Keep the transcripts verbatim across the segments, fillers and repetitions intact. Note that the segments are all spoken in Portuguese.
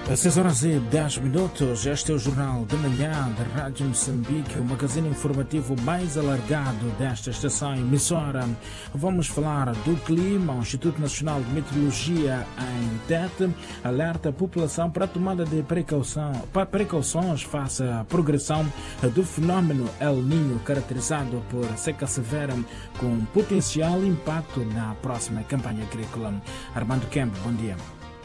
Às seis horas e dez minutos, este é o Jornal de Manhã da Rádio Moçambique, o magazine informativo mais alargado desta estação emissora. Vamos falar do clima. O Instituto Nacional de Meteorologia, em Tete, alerta a população para a tomada de precaução, para precauções face à progressão do fenómeno El Niño, caracterizado por seca severa, com potencial impacto na próxima campanha agrícola. Armando Kemp, bom dia.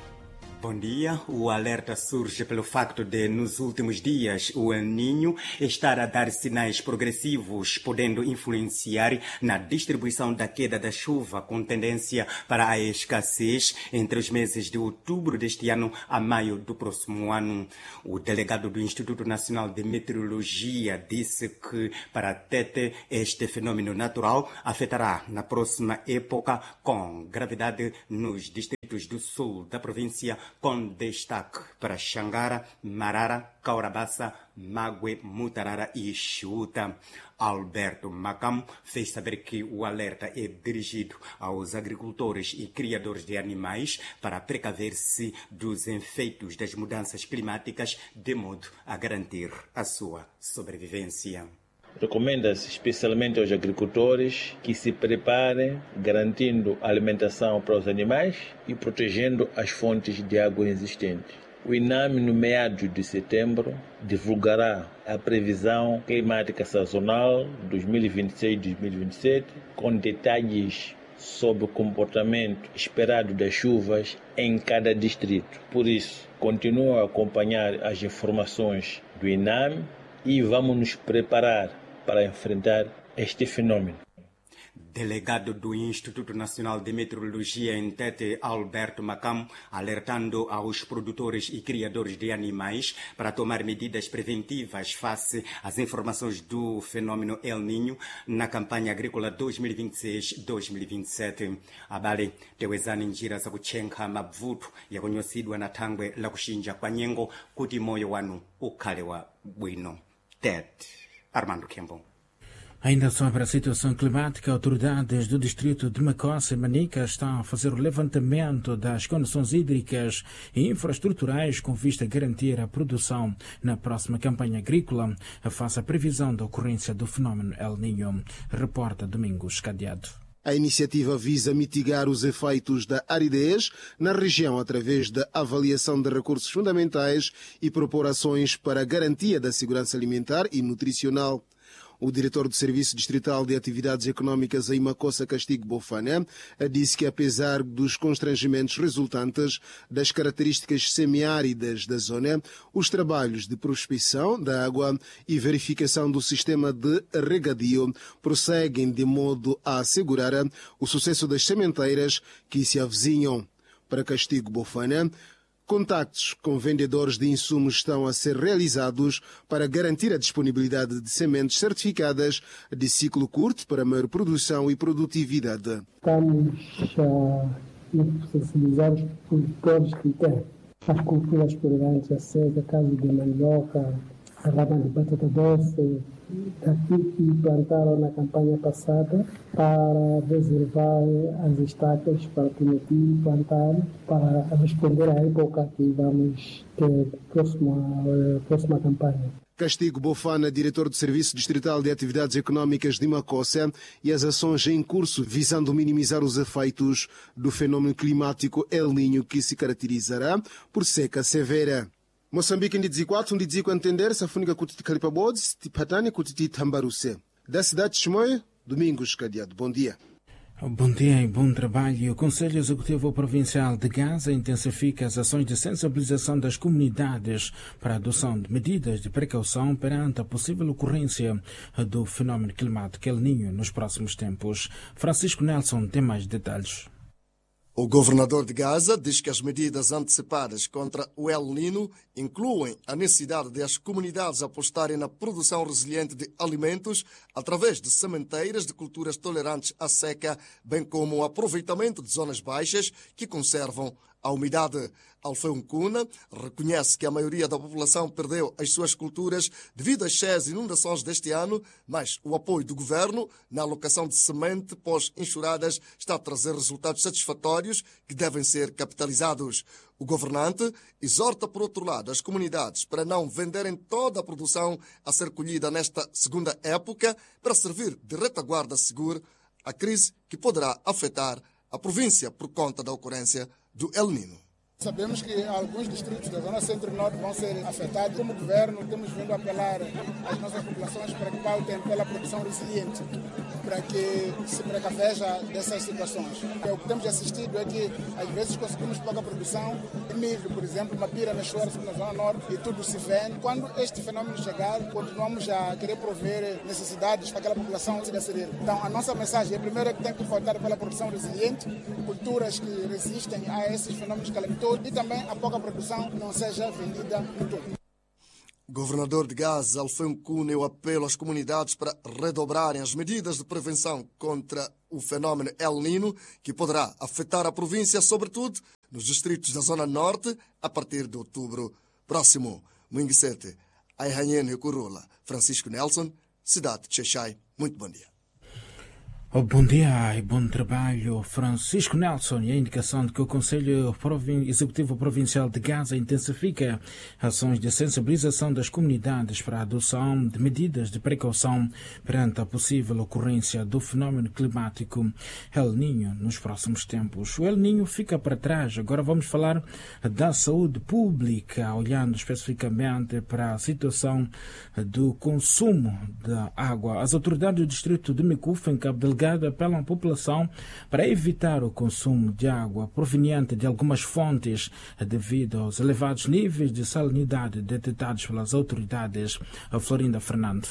Bom dia. O alerta surge pelo facto de, nos últimos dias, o El Niño estar a dar sinais progressivos, podendo influenciar na distribuição da queda da chuva, com tendência para a escassez entre os meses de outubro deste ano a maio do próximo ano. O delegado do Instituto Nacional de Meteorologia disse que, para Tete, este fenômeno natural afetará na próxima época com gravidade nos distritos do sul da província, com destaque para Xangara, Marara, Caurabaça, Mague, Mutarara e Xuta. Alberto Macam fez saber que o alerta é dirigido aos agricultores e criadores de animais para precaver-se dos efeitos das mudanças climáticas, de modo a garantir a sua sobrevivência. Recomenda-se especialmente aos agricultores que se preparem, garantindo alimentação para os animais e protegendo as fontes de água existentes. O INAME, no meados de setembro, divulgará a previsão climática sazonal dois mil e vinte e seis a dois mil e vinte e sete, com detalhes sobre o comportamento esperado das chuvas em cada distrito. Por isso, continuo a acompanhar as informações do INAME e vamos nos preparar para enfrentar este fenômeno. Delegado do Instituto Nacional de Meteorologia em Tete, Alberto Macam, alertando aos produtores e criadores de animais para tomar medidas preventivas face às informações do fenômeno El Niño na campanha agrícola dois mil e vinte e seis a dois mil e vinte e sete. Abale tewezani njira za kuchenka mavuto yakonyozedwa na thangwe la kushinja kwa nyengo kuti moyo wanu ukhale wa bwino. Tete, Armando Kembo. Ainda sobre a situação climática, autoridades do distrito de Macossa e Manica estão a fazer o levantamento das condições hídricas e infraestruturais com vista a garantir a produção na próxima campanha agrícola, face à previsão da ocorrência do fenômeno El Niño. Reporta Domingos Cadeado. A iniciativa visa mitigar os efeitos da aridez na região através da avaliação de recursos fundamentais e propor ações para a garantia da segurança alimentar e nutricional. O diretor do Serviço Distrital de Atividades Econômicas em Macossa, Castigo Bofana, disse que, apesar dos constrangimentos resultantes das características semiáridas da zona, os trabalhos de prospecção da água e verificação do sistema de regadio prosseguem de modo a assegurar o sucesso das sementeiras que se avizinham. Para Castigo Bofana, contactos com vendedores de insumos estão a ser realizados para garantir a disponibilidade de sementes certificadas de ciclo curto para maior produção e produtividade. Estamos a sensibilizar os produtores que têm as culturas tolerantes a seca, caso de mandioca, a rama de batata doce, daquilo que plantaram na campanha passada, para reservar as estacas para permitir plantar, para responder à época que vamos ter próxima, próxima campanha. Castigo Bofana, diretor do Serviço Distrital de Atividades Econômicas de Macossa, e as ações em curso visando minimizar os efeitos do fenômeno climático El Niño, que se caracterizará por seca severa. Moçambique em Diziquatro, um Dizico entender, Safúnica Kutiti Calipabodes, Tipatani Kutiti Tambaruse. Da cidade de Chimoio, Domingos Cadeado. Bom dia. Bom dia e bom trabalho. O Conselho Executivo Provincial de Gaza intensifica as ações de sensibilização das comunidades para a adoção de medidas de precaução perante a possível ocorrência do fenômeno climático El Niño nos próximos tempos. Francisco Nelson tem mais detalhes. O governador de Gaza diz que as medidas antecipadas contra o El Niño incluem a necessidade de as comunidades apostarem na produção resiliente de alimentos através de sementeiras de culturas tolerantes à seca, bem como o aproveitamento de zonas baixas que conservam à umidade. Alfeu Cuna reconhece que a maioria da população perdeu as suas culturas devido às cheias inundações deste ano, mas o apoio do governo na alocação de semente pós-enxurradas está a trazer resultados satisfatórios que devem ser capitalizados. O governante exorta, por outro lado, as comunidades para não venderem toda a produção a ser colhida nesta segunda época para servir de retaguarda segura à crise que poderá afetar a província por conta da ocorrência do El Niño. Sabemos que alguns distritos da zona centro-norte vão ser afetados. Como governo, temos vindo a apelar às nossas populações para que pautem pela produção resiliente, para que se precaveja dessas situações. O que temos assistido é que, às vezes, conseguimos pouca produção de milho, por exemplo, uma pira na Chores, na zona norte, e tudo se vende. Quando este fenômeno chegar, continuamos a querer prover necessidades para aquela população se decidir. Então, a nossa mensagem é, primeiro, que tem que pautar pela produção resiliente, culturas que resistem a esses fenômenos calamitosos, e também a pouca produção não seja vendida no todo. Governador de Gaza, Alfeu Cuna, o apelo às comunidades para redobrarem as medidas de prevenção contra o fenômeno El Niño, que poderá afetar a província, sobretudo nos distritos da Zona Norte, a partir de outubro próximo. Minguisete, Aihanhen Curula, Francisco Nelson, cidade de Xaixai. Muito bom dia. Oh, bom dia e bom trabalho, Francisco Nelson. E a indicação de que o Conselho Provin... Executivo Provincial de Gaza intensifica ações de sensibilização das comunidades para a adoção de medidas de precaução perante a possível ocorrência do fenômeno climático El Niño nos próximos tempos. O El Niño fica para trás. Agora vamos falar da saúde pública, olhando especificamente para a situação do consumo da água. As autoridades do distrito de Micufa, em Cabo Delgado, apelam à população para evitar o consumo de água proveniente de algumas fontes devido aos elevados níveis de salinidade detectados pelas autoridades. A Florinda Fernando.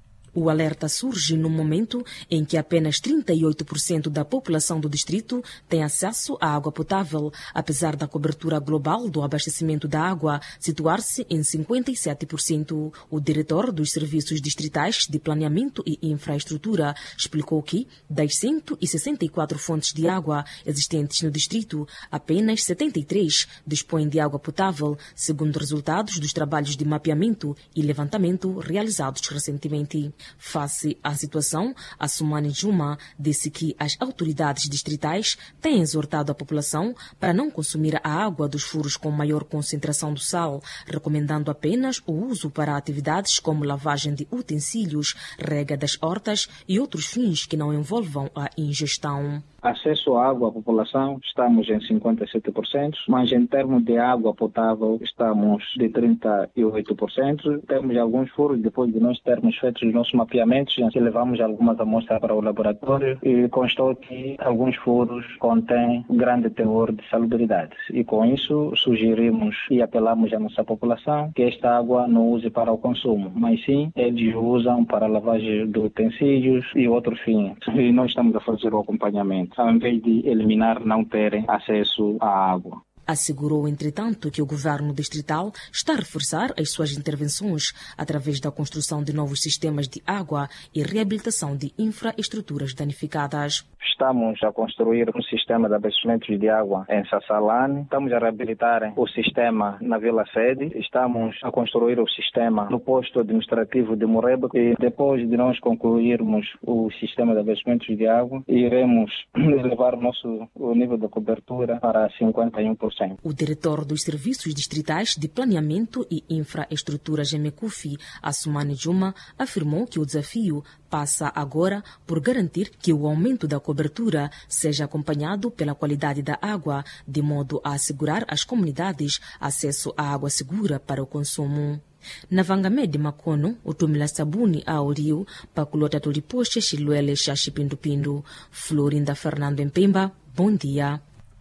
O alerta surge no momento em que apenas trinta e oito por cento da população do distrito tem acesso à água potável, apesar da cobertura global do abastecimento da água situar-se em cinquenta e sete por cento. O diretor dos Serviços Distritais de Planeamento e Infraestrutura explicou que, das cento e sessenta e quatro fontes de água existentes no distrito, apenas setenta e três dispõem de água potável, segundo resultados dos trabalhos de mapeamento e levantamento realizados recentemente. Face à situação, Assumani Juma disse que as autoridades distritais têm exortado a população para não consumir a água dos furos com maior concentração do sal, recomendando apenas o uso para atividades como lavagem de utensílios, rega das hortas e outros fins que não envolvam a ingestão. Acesso à água à população, estamos em cinquenta e sete por cento, mas em termos de água potável, estamos de trinta e oito por cento. Temos alguns furos, depois de nós termos feito os nossos mapeamentos, já levamos algumas amostras para o laboratório e constou que alguns furos contêm grande teor de salubridade. E com isso, sugerimos e apelamos à nossa população que esta água não use para o consumo, mas sim eles usam para lavagem de utensílios e outros fins. E nós estamos a fazer o acompanhamento, ao invés de eliminar, não terem acesso à água. Assegurou, entretanto, que o governo distrital está a reforçar as suas intervenções através da construção de novos sistemas de água e reabilitação de infraestruturas danificadas. Estamos a construir um sistema de abastecimento de água em Sassalane. Estamos a reabilitar o sistema na Vila Sede. Estamos a construir o sistema no posto administrativo de Moreba. E depois de nós concluirmos o sistema de abastecimento de água, iremos elevar o nosso o nível de cobertura para cinquenta e um por cento. O diretor dos Serviços Distritais de Planeamento e Infraestrutura Gemecufi, Assumani Juma, afirmou que o desafio passa agora por garantir que o aumento da cobertura seja acompanhado pela qualidade da água, de modo a assegurar às comunidades acesso à água segura para o consumo. Na Vangamé de Macono, o Tumila Sabuni ao rio, Paculota Tulipoche, Chiluele, Xaxipindupindu. Florinda Fernando em Pemba, bom dia.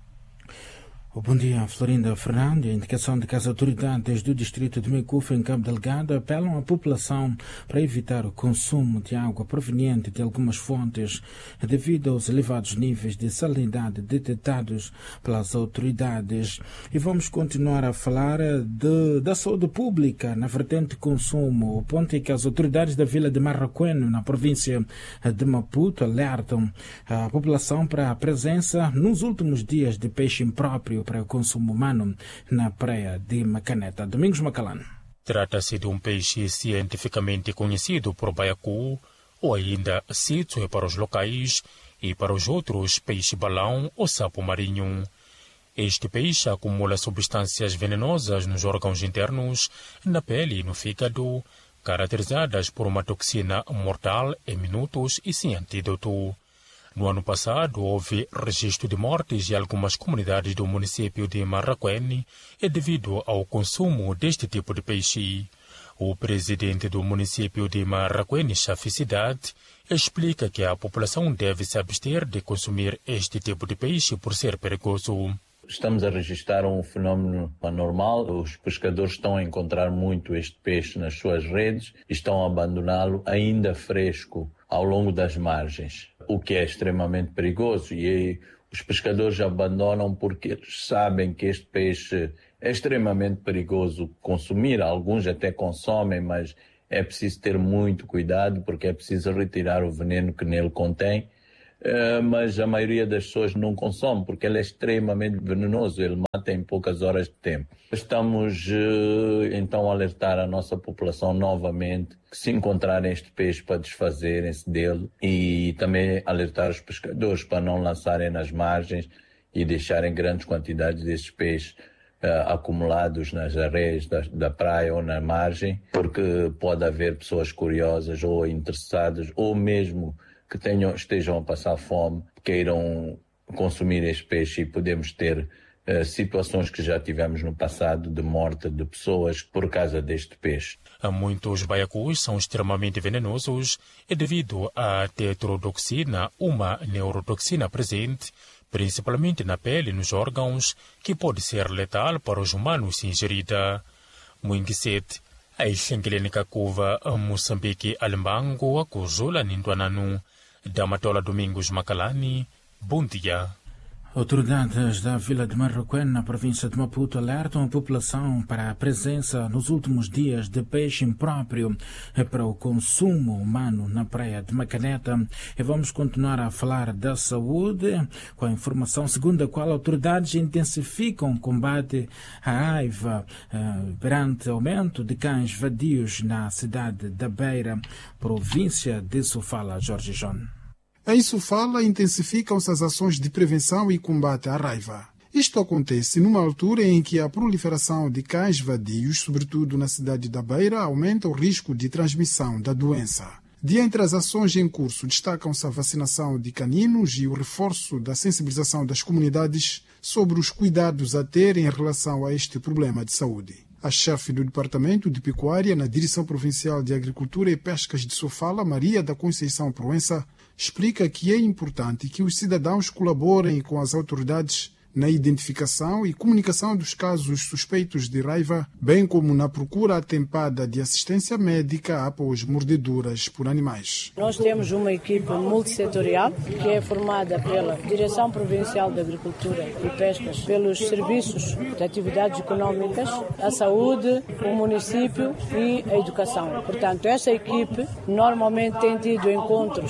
Bom dia, Florinda Fernando. A indicação de que as autoridades do distrito de Micufa, em Cabo Delgado, apelam à população para evitar o consumo de água proveniente de algumas fontes devido aos elevados níveis de salinidade detectados pelas autoridades. E vamos continuar a falar de, da saúde pública na vertente consumo. O ponto é que as autoridades da vila de Marraqueno, na província de Maputo, alertam a população para a presença nos últimos dias de peixe impróprio próprio para o consumo humano na praia de Macaneta. Domingos Macalano. Trata-se de um peixe cientificamente conhecido por baiacu, ou ainda cito para os locais e para os outros peixe-balão ou sapo marinho. Este peixe acumula substâncias venenosas nos órgãos internos, na pele e no fígado, caracterizadas por uma toxina mortal em minutos e sem antídoto. No ano passado, houve registro de mortes em algumas comunidades do município de Marraquém e devido ao consumo deste tipo de peixe. O presidente do município de Marraquém, Chafi Cidade, explica que a população deve se abster de consumir este tipo de peixe por ser perigoso. Estamos a registrar um fenómeno anormal. Os pescadores estão a encontrar muito este peixe nas suas redes e estão a abandoná-lo ainda fresco ao longo das margens, o que é extremamente perigoso. E aí, os pescadores abandonam porque eles sabem que este peixe é extremamente perigoso consumir. Alguns até consomem, mas é preciso ter muito cuidado porque é preciso retirar o veneno que nele contém. Uh, mas a maioria das pessoas não consome porque ele é extremamente venenoso, ele mata em poucas horas de tempo. Estamos uh, então a alertar a nossa população novamente que se encontrarem este peixe para desfazerem-se dele e também alertar os pescadores para não lançarem nas margens e deixarem grandes quantidades desses peixes uh, acumulados nas areias da, da praia ou na margem, porque pode haver pessoas curiosas ou interessadas ou mesmo que tenham, estejam a passar fome, queiram consumir este peixe e podemos ter uh, situações que já tivemos no passado de morte de pessoas por causa deste peixe. Muitos baiacus são extremamente venenosos e devido à tetrodotoxina, uma neurotoxina presente, principalmente na pele e nos órgãos, que pode ser letal para os humanos se ingerida. Muingisete, a Ixenguelenica Cuva, Moçambique, Alembango, Acuzula, Ninduananu, Damatola Domingos Macalani, bom dia. Autoridades da Vila de Marraquém, na província de Maputo, alertam a população para a presença nos últimos dias de peixe impróprio para o consumo humano na praia de Macaneta. E vamos continuar a falar da saúde com a informação segundo a qual autoridades intensificam o combate à raiva eh, perante aumento de cães vadios na cidade da Beira, província de Sofala. Jorge João. Em Sofala, intensificam-se as ações de prevenção e combate à raiva. Isto acontece numa altura em que a proliferação de cães vadios, sobretudo na cidade da Beira, aumenta o risco de transmissão da doença. De entre as ações em curso, destacam-se a vacinação de caninos e o reforço da sensibilização das comunidades sobre os cuidados a ter em relação a este problema de saúde. A chefe do Departamento de Pecuária na Direção Provincial de Agricultura e Pescas de Sofala, Maria da Conceição Proença, explica que é importante que os cidadãos colaborem com as autoridades na identificação e comunicação dos casos suspeitos de raiva, bem como na procura atempada de assistência médica após mordeduras por animais. Nós temos uma equipe multissetorial que é formada pela Direção Provincial de Agricultura e Pescas, pelos serviços de atividades econômicas, a saúde, o município e a educação. Portanto, essa equipe normalmente tem tido encontros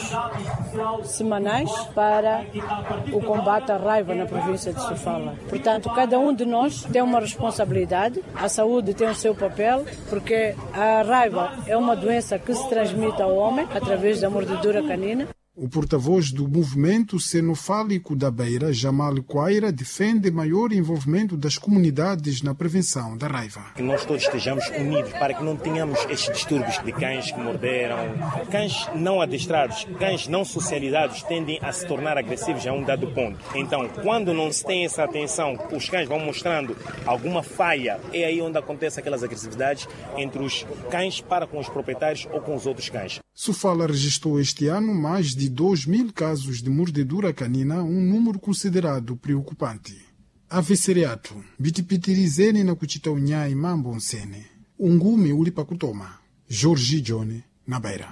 semanais para o combate à raiva na província de Sofala. Portanto, cada um de nós tem uma responsabilidade, a saúde tem o seu papel, porque a raiva é uma doença que se transmite ao homem através da mordedura canina. O porta-voz do movimento cenofálico da Beira, Jamal Quaira, defende maior envolvimento das comunidades na prevenção da raiva. Que nós todos estejamos unidos para que não tenhamos estes distúrbios de cães que morderam. Cães não adestrados, cães não socializados tendem a se tornar agressivos a um dado ponto. Então, quando não se tem essa atenção, os cães vão mostrando alguma falha. É aí onde acontece aquelas agressividades entre os cães para com os proprietários ou com os outros cães. Sofala registrou este ano mais de dois mil casos de mordedura canina, um número considerado preocupante. Avesseriato, bitipitirizene na kuchitaunha e mambonsene, ungume ulipakutoma, Jorge Johnny, na Beira.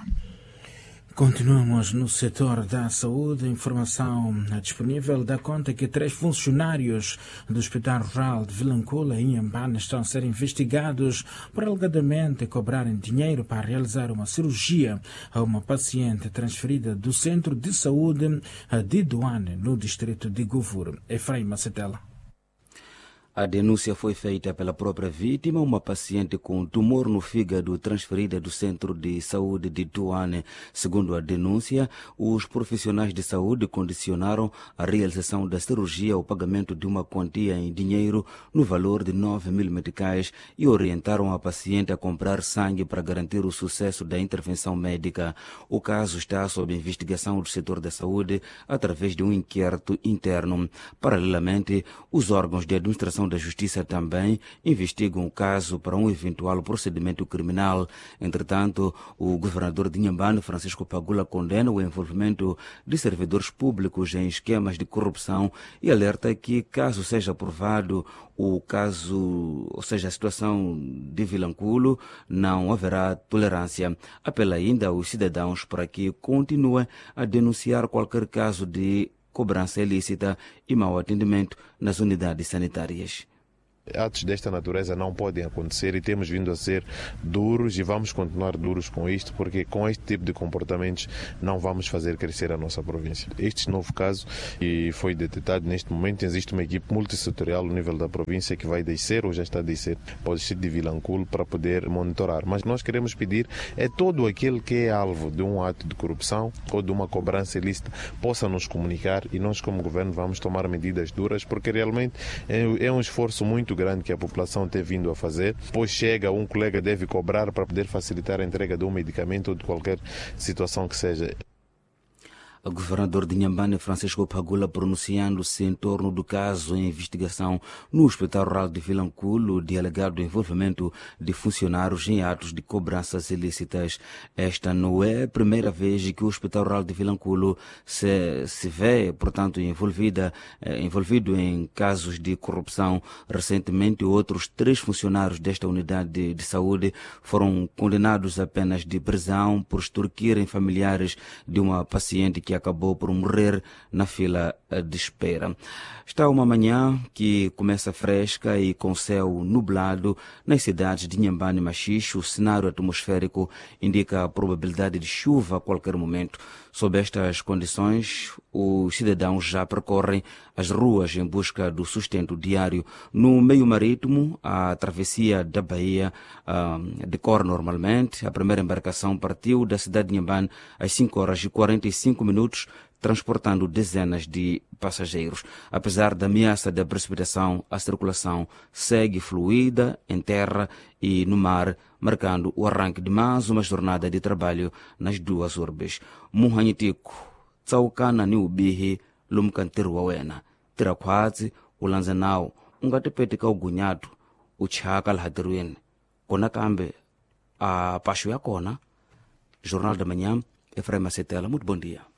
Continuamos no setor da saúde. Informação disponível dá conta que três funcionários do Hospital Rural de Vilanculo, em Inhambane, estão a ser investigados por alegadamente cobrarem dinheiro para realizar uma cirurgia a uma paciente transferida do Centro de Saúde de Doane, no distrito de Govur. Efraim Macetela. A denúncia foi feita pela própria vítima, uma paciente com tumor no fígado transferida do Centro de Saúde de Tuane. Segundo a denúncia, os profissionais de saúde condicionaram a realização da cirurgia ao pagamento de uma quantia em dinheiro no valor de nove mil meticais e orientaram a paciente a comprar sangue para garantir o sucesso da intervenção médica. O caso está sob investigação do setor da saúde através de um inquérito interno. Paralelamente, os órgãos de administração da Justiça também investigam o caso para um eventual procedimento criminal. Entretanto, o governador de Inhambane, Francisco Pagula, condena o envolvimento de servidores públicos em esquemas de corrupção e alerta que, caso seja aprovado o caso, ou seja, a situação de Vilanculo, não haverá tolerância. Apela ainda aos cidadãos para que continuem a denunciar qualquer caso de cobrança ilícita e mau atendimento nas unidades sanitárias. Atos desta natureza não podem acontecer e temos vindo a ser duros e vamos continuar duros com isto, porque com este tipo de comportamentos não vamos fazer crescer a nossa província. Este novo caso e foi detectado neste momento, existe uma equipe multissetorial no nível da província que vai descer ou já está a descer para o distrito de Vilanculo para poder monitorar. Mas nós queremos pedir é todo aquele que é alvo de um ato de corrupção ou de uma cobrança ilícita possa nos comunicar e nós como governo vamos tomar medidas duras, porque realmente é, é um esforço muito grande que a população tem vindo a fazer. Depois chega, um colega deve cobrar para poder facilitar a entrega de um medicamento ou de qualquer situação que seja. O governador de Inhambane, Francisco Pagula, pronunciando-se em torno do caso em investigação no Hospital Rural de Vilanculo de alegado envolvimento de funcionários em atos de cobranças ilícitas. Esta não é a primeira vez que o Hospital Rural de Vilanculo se, se vê, portanto, envolvida, eh, envolvido em casos de corrupção. Recentemente, outros três funcionários desta unidade de, de saúde foram condenados a penas de prisão por extorquirem familiares de uma paciente que que acabou por morrer na fila de espera. Está uma manhã que começa fresca e com céu nublado nas cidades de Inhambane e Machixe. O cenário atmosférico indica a probabilidade de chuva a qualquer momento. Sob estas condições, os cidadãos já percorrem as ruas em busca do sustento diário. No meio marítimo, a travessia da Bahia uh, decorre normalmente. A primeira embarcação partiu da cidade de Inhambane às cinco horas e quarenta e cinco minutos, transportando dezenas de passageiros. Apesar da ameaça da precipitação, a circulação segue fluida em terra e no mar, marcando o arranque de mais uma jornada de trabalho nas duas urbes. Muhanyitiku, Tsaukana ni ubihi, lumkantiru wawena. Tirakwhazi, ulanzanao, ungatepetika ugunyato, uchaka lhatiruene. Kona kambe, a pasho ya kona. Jornal da Manhã, Efraim Macetela, muito bom dia.